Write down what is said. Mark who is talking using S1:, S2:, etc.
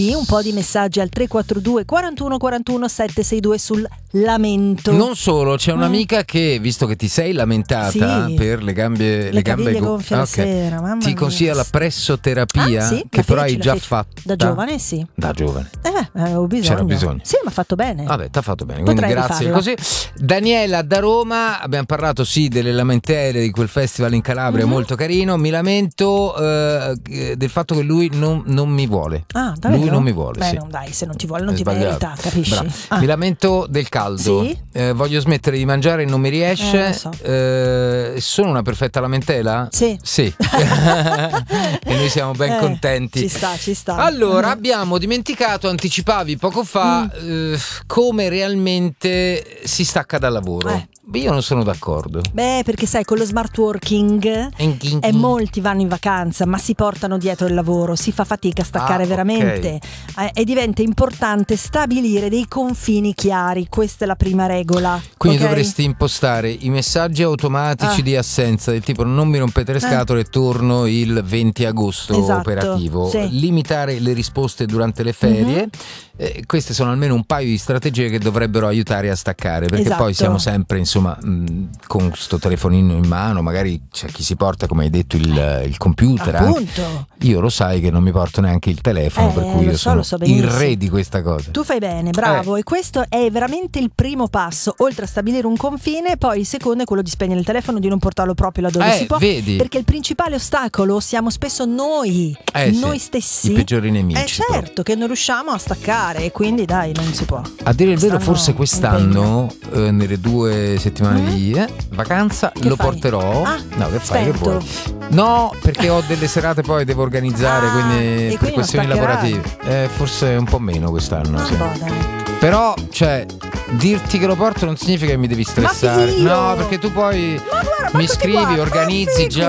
S1: Un po' di messaggi al 342 41 41 762 sul lamento.
S2: Non solo, c'è un'amica che, visto che ti sei lamentata per le gambe
S1: gonfie la sera, mamma
S2: ti consiglia la pressoterapia, che però hai già fatto
S1: da giovane. Sì,
S2: da giovane
S1: avevo bisogno.
S2: C'era bisogno.
S1: Sì, mi ha fatto bene.
S2: Vabbè, ti ha fatto bene, quindi grazie. Così Daniela da Roma, abbiamo parlato delle lamentele di quel festival in Calabria, molto carino. Mi lamento del fatto che lui non mi vuole. Lui non mi vuole.
S1: Beh, dai, se non ti vuole non ti merita, capisci?
S2: Mi lamento del caldo.
S1: Sì?
S2: Voglio smettere di mangiare e non mi riesce.
S1: Lo so.
S2: Sono una perfetta lamentela?
S1: Sì.
S2: E noi siamo ben contenti.
S1: Ci sta.
S2: Allora, abbiamo dimenticato, anticipavi poco fa, come realmente si stacca dal lavoro. Io non sono d'accordo.
S1: Perché sai, con lo smart working molti vanno in vacanza, ma si portano dietro il lavoro, si fa fatica a staccare veramente. E diventa importante stabilire dei confini chiari. Questa è la prima regola.
S2: Quindi dovresti impostare i messaggi automatici di assenza, del tipo non mi rompete le scatole, torno il 20 agosto operativo. Limitare le risposte durante le ferie. Queste sono almeno un paio di strategie che dovrebbero aiutare a staccare, perché poi siamo sempre con sto telefonino in mano. Magari c'è chi si porta, come hai detto, il computer.
S1: Appunto.
S2: Io lo sai che non mi porto neanche il telefono, per cui io sono il re di questa cosa.
S1: Tu fai bene, bravo. E questo è veramente il primo passo. Oltre a stabilire un confine, poi il secondo è quello di spegnere il telefono, di non portarlo proprio laddove si può.
S2: Vedi?
S1: Perché il principale ostacolo siamo spesso noi stessi,
S2: i peggiori nemici.
S1: Certo, che non riusciamo a staccare, e quindi dai, non si può.
S2: A dire il vero, forse quest'anno nelle 2 settimane di vacanza lo porterò.
S1: No, che fai? Che vuoi?
S2: No, perché ho delle serate poi devo organizzare, quindi per questioni lavorative. Forse un po' meno quest'anno. Però, dirti che lo porto non significa che mi devi stressare. No, perché tu poi mi scrivi, organizzi già.